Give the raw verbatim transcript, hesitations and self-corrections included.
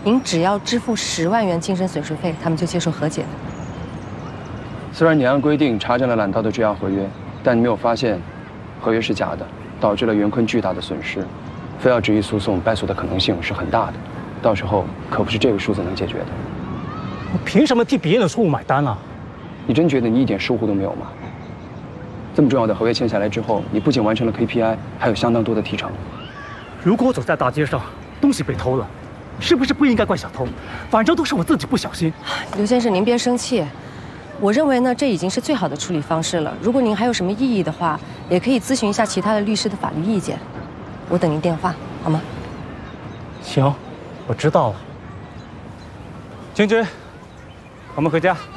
您只要支付十万元精神损失费，他们就接受和解。 虽然你按规定查证了揽刀的质押合约，但你没有发现合约是假的，导致了袁坤巨大的损失，非要执意诉讼败诉的可能性是很大的。到时候可不是这个数字能解决的。 我凭什么替别人的错误买单啊？ 你真觉得你一点疏忽都没有吗？这么重要的合约签下来之后，你不仅完成了 K P I， 还有相当多的提成。 如果我走在大街上，东西被偷了，是不是不应该怪小偷？反正都是我自己不小心。 刘先生，您别生气。我认为呢，这已经是最好的处理方式了。如果您还有什么异议的话，也可以咨询一下其他的律师的法律意见。我等您电话，好吗？ 行，我知道了。君君，我们回家。